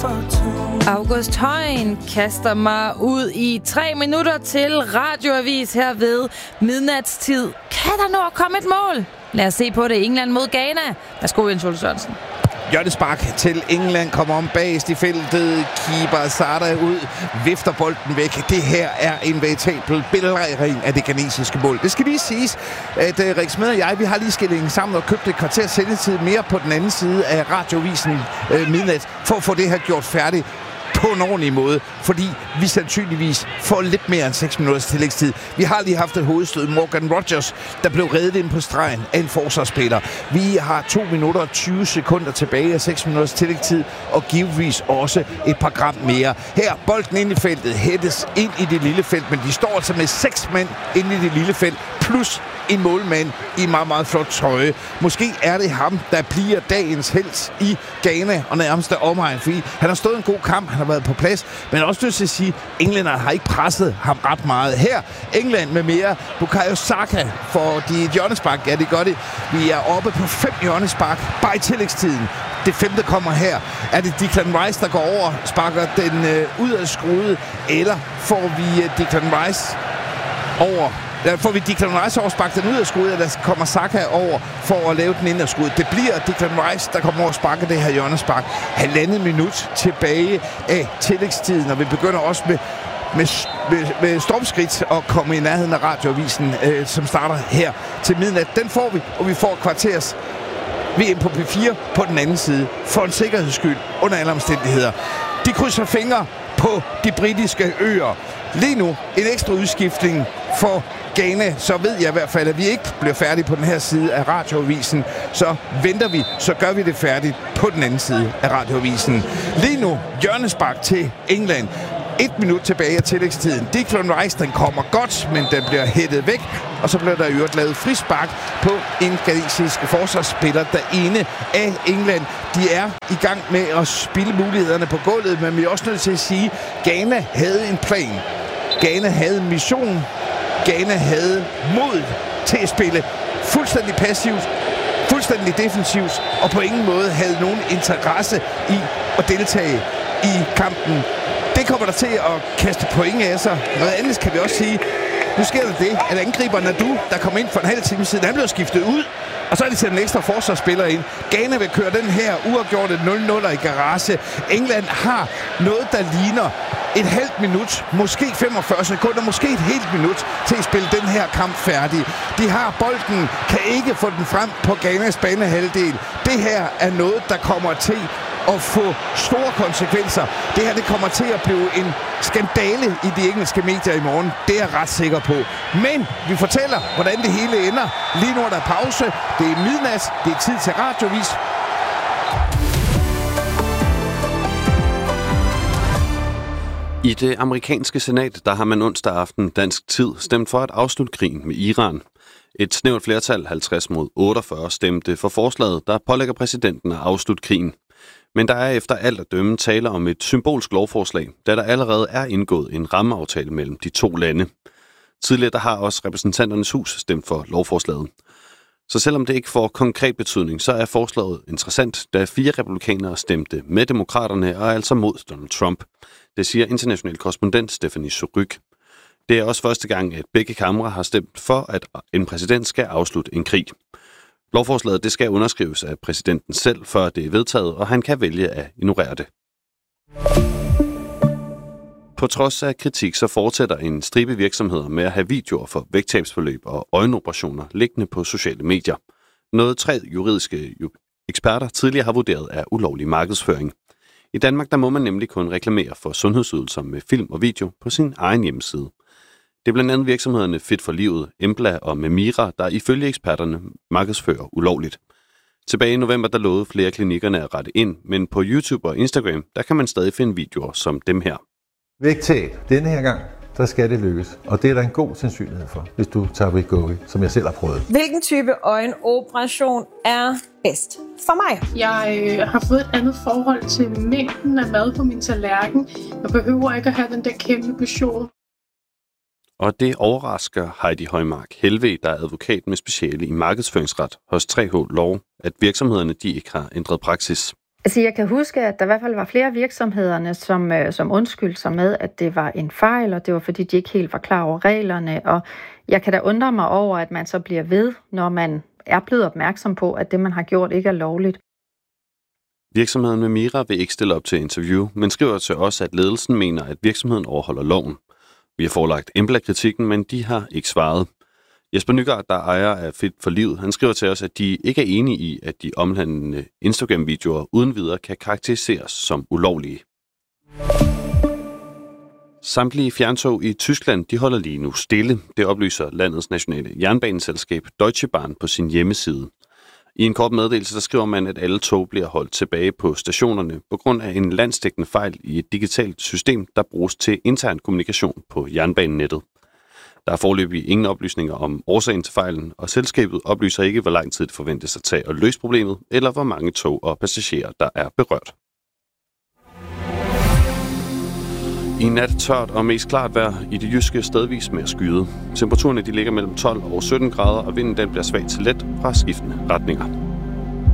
August Højen kaster mig ud i 3 minutter til radioavis her ved midnatstid. Kan der nå at komme et mål? Lad os se på det. England mod Ghana. Værsgo, Jens Ole Sørensen. Hjørnespark til England, kommer om bagest i feltet, keeper Sada ud, vifter bolden væk. Det her er en veritabel belejring af det ghanesiske mål. Det skal lige siges, at Rik Smed og jeg, vi har lige skillingen sammen og købt et kvarter sendetid mere på den anden side af radiovisen midnat, for at få det her gjort færdigt på en ordentlig måde, fordi vi sandsynligvis får lidt mere end 6 minutters tillægstid. Vi har lige haft et hovedstød, Morgan Rogers, der blev reddet ind på stregen af en forsvarsspiller. Vi har 2 minutter og 20 sekunder tilbage af 6 minutters tillægstid, og givetvis også et par gram mere. Her, bolden ind i feltet, hættes ind i det lille felt, men de står altså med 6 mand ind i det lille felt, plus en målmand i meget, meget flot trøje. Måske er det ham, der bliver dagens helt i Ghana og nærmeste omegn, fordi han har stået en god kamp, han har været på plads, men også nødt til at sige, at englænderne har ikke presset ham ret meget. Her, England med mere. Bukayo Saka for de hjørnespark. Ja, det gør det. Vi er oppe på 5 hjørnespark, bare i tillægstiden. Det 5. kommer her. Er det Declan Rice, der går over, sparker den ud af skruet, eller får vi Declan Rice over? Der får vi Declan Rice over, sparker den ud af skuddet, eller kommer Saka over for at lave den ind af skuddet. Det bliver Declan Rice, der kommer over og sparker det her hjørnespark. 1,5 minut tilbage af tillægstiden, og vi begynder også med stormskridt at komme i nærheden af radioavisen, som starter her til midnat. Den får vi, og vi får kvarters VM på P4 på den anden side, for en sikkerheds skyld, under alle omstændigheder. De krydser fingre på de britiske øer. Lige nu en ekstra udskiftning for Ghana, så ved jeg i hvert fald, at vi ikke bliver færdige på den her side af radioavisen. Så venter vi, så gør vi det færdigt på den anden side af radioavisen. Lige nu, hjørnespark til England. 1 minut tilbage af tillægstiden. Declan Rice, den kommer godt, men den bliver hættet væk. Og så bliver der i øvrigt lavet frispark på en ghanesisk forsvarsspiller, der ene af England. De er i gang med at spille mulighederne på gulvet, men vi er også nødt til at sige, at Ghana havde en plan. Ghana havde en mission. Ghana havde mod til at spille fuldstændig passivt, fuldstændig defensivt, og på ingen måde havde nogen interesse i at deltage i kampen. Det kommer der til at kaste point af sig. Noget andet kan vi også sige, nu sker der det, at angriberen Nadu, der kom ind for en halv time siden, han blev skiftet ud, og så er de sendt en ekstra forsvarsspiller ind. Ghana vil køre den her uafgjorte 0-0'er i garage. England har noget, der ligner et halvt minut, måske 45 sekunder, måske et helt minut til at spille den her kamp færdig. De har bolden, kan ikke få den frem på Ghanas banehalvdel. Det her er noget, der kommer til at få store konsekvenser. Det her, det kommer til at blive en skandale i de engelske medier i morgen. Det er jeg ret sikker på. Men vi fortæller, hvordan det hele ender. Lige nu er der pause. Det er midnat. Det er tid til radiovis. I det amerikanske senat, der har man onsdag aften dansk tid stemt for at afslutte krigen med Iran. Et snævert flertal, 50 mod 48, stemte for forslaget, der pålægger præsidenten at afslutte krigen. Men der er efter alt at dømme tale om et symbolsk lovforslag, da der allerede er indgået en rammeaftale mellem de to lande. Tidligere der har også repræsentanternes hus stemt for lovforslaget. Så selvom det ikke får konkret betydning, så er forslaget interessant, da 4 republikanere stemte med demokraterne og altså mod Donald Trump. Det siger international korrespondent Stephanie Suryk. Det er også første gang, at begge kamre har stemt for, at en præsident skal afslutte en krig. Lovforslaget det skal underskrives af præsidenten selv, før det er vedtaget, og han kan vælge at ignorere det. På trods af kritik, så fortsætter en stribe virksomheder med at have videoer for vægttabsforløb og øjenoperationer liggende på sociale medier. Noget 3 juridiske eksperter tidligere har vurderet er ulovlig markedsføring. I Danmark der må man nemlig kun reklamere for sundhedsydelser med film og video på sin egen hjemmeside. Det er blandt andet virksomhederne Fit for Livet, Embla og Memira, der ifølge eksperterne markedsfører ulovligt. Tilbage i november der lovede flere klinikkerne at rette ind, men på YouTube og Instagram der kan man stadig finde videoer som dem her. Vægttab. Denne her gang, der skal det lykkes. Og det er der en god sandsynlighed for, hvis du tager Wegovy, som jeg selv har prøvet. Hvilken type øjenoperation er bedst for mig? Jeg har fået et andet forhold til mængden af mad på min tallerken. Jeg behøver ikke at have den der kæmpe portion. Og det overrasker Heidi Højmark Helve, der er advokat med speciale i markedsføringsret hos 3H Law, at virksomhederne de ikke har ændret praksis. Altså, jeg kan huske, at der i hvert fald var flere virksomhederne, som undskyldte sig med, at det var en fejl, og det var fordi, de ikke helt var klar over reglerne. Og jeg kan da undre mig over, at man så bliver ved, når man er blevet opmærksom på, at det, man har gjort, ikke er lovligt. Virksomheden med Mira vil ikke stille op til interview, men skriver til os, at ledelsen mener, at virksomheden overholder loven. Vi har forelagt Embla-kritikken, men de har ikke svaret. Jesper Nygaard, der ejer af Fit for Livet, han skriver til os, at de ikke er enige i, at de omhandlende Instagram-videoer uden videre kan karakteriseres som ulovlige. Samtlige fjerntog i Tyskland, de holder lige nu stille. Det oplyser landets nationale jernbaneselskab Deutsche Bahn på sin hjemmeside. I en kort meddelelse, der skriver man, at alle tog bliver holdt tilbage på stationerne på grund af en landsdækkende fejl i et digitalt system, der bruges til intern kommunikation på jernbanenettet. Der er foreløbig ingen oplysninger om årsagen til fejlen, og selskabet oplyser ikke, hvor lang tid det forventes at tage at løse problemet, eller hvor mange tog og passagerer, der er berørt. I nat tørt og mest klart vejr i det jyske stedvis med skyde. Temperaturerne de ligger mellem 12 og 17 grader, og vinden den bliver svag til let fra skiftende retninger.